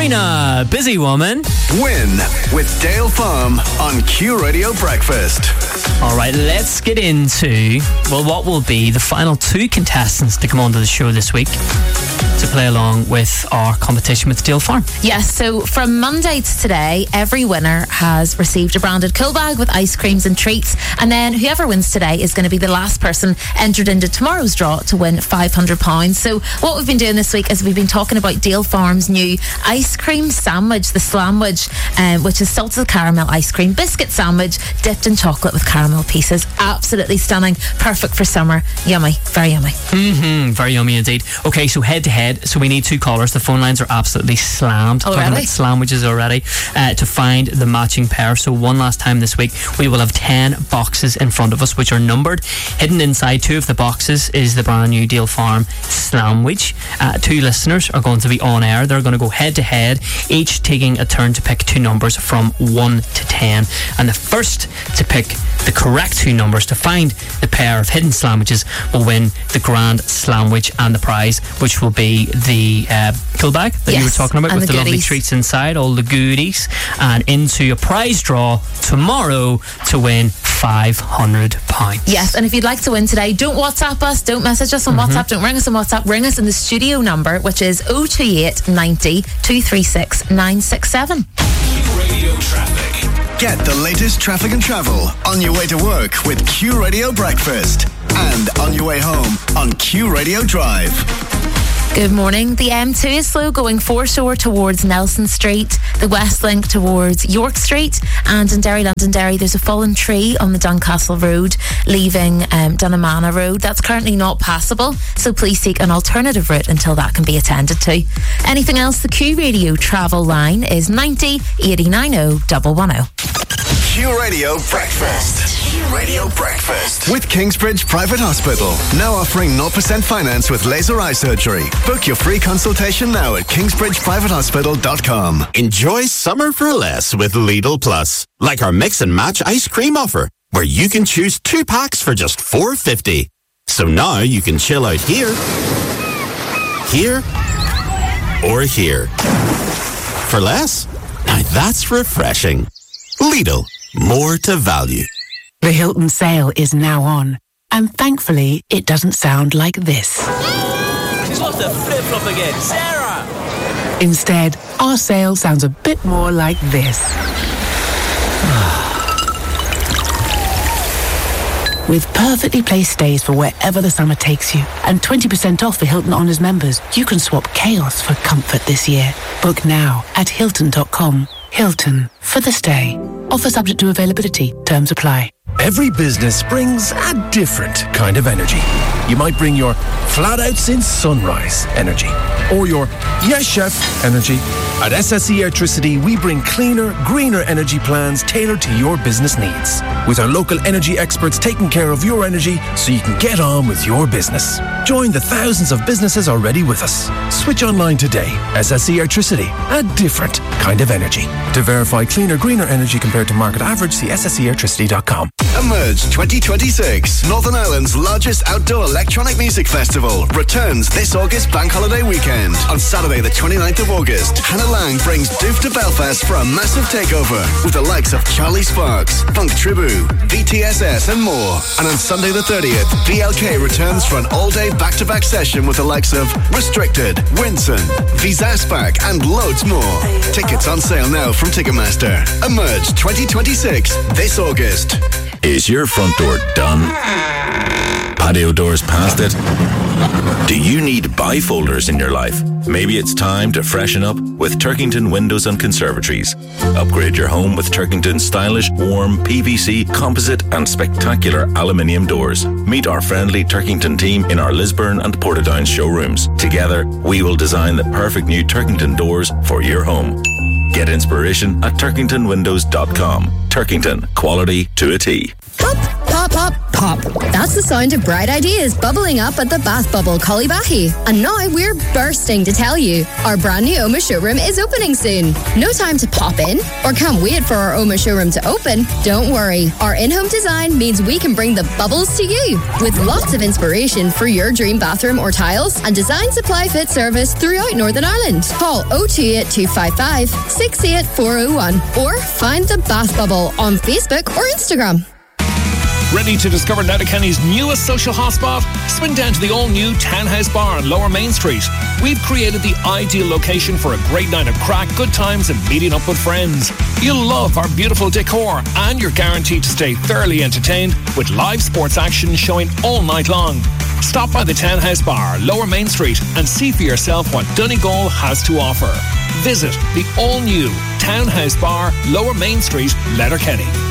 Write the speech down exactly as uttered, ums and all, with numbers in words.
China, Busy Woman. Win with Dale Farm on Q Radio Breakfast. All right, let's get into, well, what will be the final two contestants to come onto the show this week to play along with our competition with Dale Farm. Yes, so from Monday to today, every winner has received a branded cool bag with ice creams and treats, and then whoever wins today is going to be the last person entered into tomorrow's draw to win five hundred pounds. So what we've been doing this week is we've been talking about Dale Farm's new ice cream sandwich, the Slamwich, um, which is salted caramel ice cream biscuit sandwich dipped in chocolate with caramel pieces. Absolutely stunning, perfect for summer. Yummy, very yummy. Mm-hmm, very yummy indeed. Okay, so head to head, so we need two callers. The phone lines are absolutely slammed. Already? Talking about sandwiches already. Uh, to find the matching pair. So one last time this week, we will have ten boxes in front of us, which are numbered. Hidden inside two of the boxes is the brand new Dale Farm Slamwich. Uh, two listeners are going to be on air. They're going to go head to head, each taking a turn to pick two numbers from one to ten. And the first to pick the correct two numbers to find the pair of hidden sandwiches will win the grand sandwich and the prize, which will be the uh, cool bag that yes, you were talking about with the, the lovely treats inside, all the goodies, and into a prize draw tomorrow to win five hundred pounds. Yes, and if you'd like to win today, don't WhatsApp us, don't message us on mm-hmm. WhatsApp, don't ring us on WhatsApp, ring us in the studio number, which is oh two eight ninety, two three six, nine six seven. Radio Traffic. Get the latest traffic and travel on your way to work with Q Radio Breakfast and on your way home on Q Radio Drive. Good morning. The M two is slow going foreshore towards Nelson Street, the West Link towards York Street, and in Derry, Londonderry, there's a fallen tree on the Duncastle Road leaving um, Dunnamana Road. That's currently not passable, so please seek an alternative route until that can be attended to. Anything else? The Q Radio travel line is ninety, eighty, ninety, one one zero. Q Radio Breakfast. Q Radio Breakfast. With Kingsbridge Private Hospital. Now offering zero percent finance with laser eye surgery. Book your free consultation now at kingsbridge private hospital dot com. Enjoy summer for less with Lidl Plus. Like our mix and match ice cream offer, where you can choose two packs for just four fifty. So now you can chill out here, here, or here. For less? Now that's refreshing. Lidl. More to value. The Hilton sale is now on, and thankfully it doesn't sound like this. She's lost her flip-flop again, Sarah! Instead, our sale sounds a bit more like this. With perfectly placed stays for wherever the summer takes you, and twenty percent off for Hilton Honors members, you can swap chaos for comfort this year. Book now at hilton dot com. Hilton, for the stay. Offer subject to availability. Terms apply. Every business brings a different kind of energy. You might bring your flat out since sunrise energy, or your yes chef energy. At S S E Electricity, we bring cleaner, greener energy plans tailored to your business needs. With our local energy experts taking care of your energy so you can get on with your business. Join the thousands of businesses already with us. Switch online today. S S E Electricity, a different kind of energy. To verify cleaner, greener energy compared to market average, see S S E electricity dot com. Emerge twenty twenty-six, Northern Ireland's largest outdoor electronic music festival, returns this August bank holiday weekend. On Saturday the twenty-ninth of August, Hannah Lang brings Doof to Belfast for a massive takeover with the likes of Charlie Sparks, Funk Tribu, V T S S and more. And on Sunday the thirtieth, B L K returns for an all-day back-to-back session with the likes of Restricted, Winson, Vizaspac and loads more. Tickets on sale now from Ticketmaster. Emerge twenty twenty-six, this August. Is your front door done? Patio doors past it? Do you need bifolders in your life? Maybe it's time to freshen up with Turkington Windows and Conservatories. Upgrade your home with Turkington's stylish, warm, P V C, composite and spectacular aluminium doors. Meet our friendly Turkington team in our Lisburn and Portadown showrooms. Together, we will design the perfect new Turkington doors for your home. Get inspiration at turkington windows dot com. Turkington, quality to a T. Pop, pop, pop, Pop. That's the sound of bright ideas bubbling up at the Bath Bubble Collybahy. And now we're bursting to tell you our brand new Oma showroom is opening soon. No time to pop in or can't wait for our Oma showroom to open? Don't worry. Our in-home design means we can bring the bubbles to you with lots of inspiration for your dream bathroom or tiles and design supply fit service throughout Northern Ireland. Call oh two eight two five five six eight four oh one or find the Bath Bubble on Facebook or Instagram. Ready to discover Letterkenny's newest social hotspot? Swing down to the all-new Townhouse Bar on Lower Main Street. We've created the ideal location for a great night of crack, good times and meeting up with friends. You'll love our beautiful decor and you're guaranteed to stay thoroughly entertained with live sports action showing all night long. Stop by the Townhouse Bar, Lower Main Street and see for yourself what Donegal has to offer. Visit the all-new Townhouse Bar, Lower Main Street, Letterkenny.